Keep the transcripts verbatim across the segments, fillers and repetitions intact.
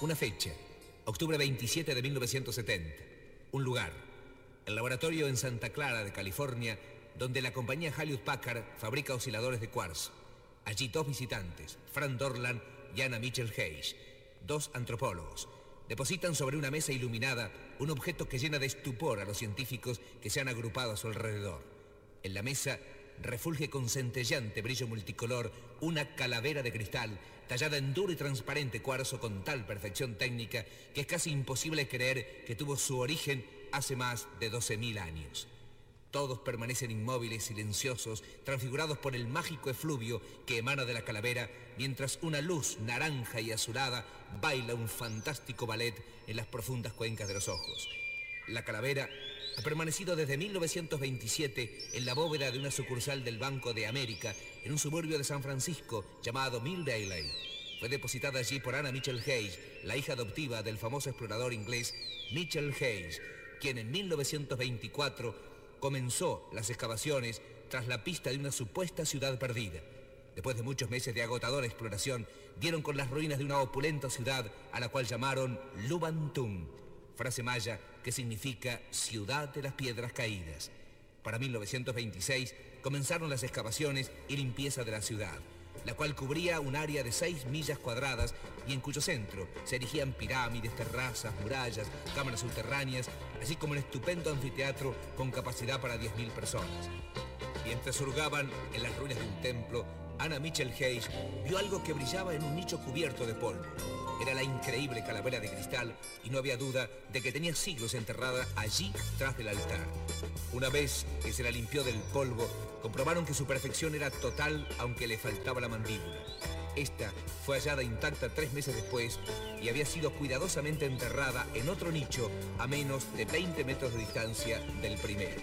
Una fecha, octubre veintisiete de mil novecientos setenta. Un lugar, el laboratorio en Santa Clara de California, donde la compañía Hewlett-Packard fabrica osciladores de cuarzo. Allí dos visitantes, Frank Dorland y Anna Mitchell Hayes, dos antropólogos, depositan sobre una mesa iluminada un objeto que llena de estupor a los científicos que se han agrupado a su alrededor. En la mesa refulge con centellante brillo multicolor una calavera de cristal tallada en duro y transparente cuarzo con tal perfección técnica que es casi imposible creer que tuvo su origen hace más de doce mil años. Todos permanecen inmóviles, silenciosos, transfigurados por el mágico efluvio que emana de la calavera, mientras una luz naranja y azulada baila un fantástico ballet en las profundas cuencas de los ojos. La calavera ha permanecido desde mil novecientos veintisiete en la bóveda de una sucursal del Banco de América en un suburbio de San Francisco llamado Mill Valley. Fue depositada allí por Anna Mitchell Hayes, la hija adoptiva del famoso explorador inglés Mitchell Hayes, quien en mil novecientos veinticuatro comenzó las excavaciones tras la pista de una supuesta ciudad perdida. Después de muchos meses de agotadora exploración, dieron con las ruinas de una opulenta ciudad a la cual llamaron Lubantum, frase maya que significa ciudad de las piedras caídas. Para mil novecientos veintiséis comenzaron las excavaciones y limpieza de la ciudad, la cual cubría un área de seis millas cuadradas y en cuyo centro se erigían pirámides, terrazas, murallas, cámaras subterráneas, así como un estupendo anfiteatro con capacidad para diez mil personas. Mientras hurgaban en las ruinas de un templo, Anna Mitchell Hayes vio algo que brillaba en un nicho cubierto de polvo. Era la increíble calavera de cristal y no había duda de que tenía siglos enterrada allí tras del altar. Una vez que se la limpió del polvo, comprobaron que su perfección era total aunque le faltaba la mandíbula. Esta fue hallada intacta tres meses después y había sido cuidadosamente enterrada en otro nicho a menos de veinte metros de distancia del primero.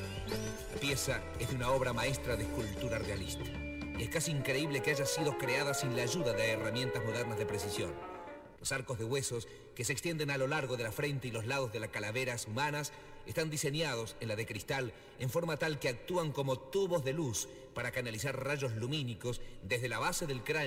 La pieza es de una obra maestra de escultura realista y es casi increíble que haya sido creada sin la ayuda de herramientas modernas de precisión. Los arcos de huesos que se extienden a lo largo de la frente y los lados de las calaveras humanas están diseñados en la de cristal en forma tal que actúan como tubos de luz para canalizar rayos lumínicos desde la base del cráneo